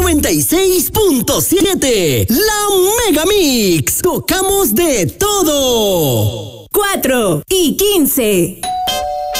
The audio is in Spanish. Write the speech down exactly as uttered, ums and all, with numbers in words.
noventa y seis punto siete. La Mega Mix. Tocamos de todo. cuatro y quince.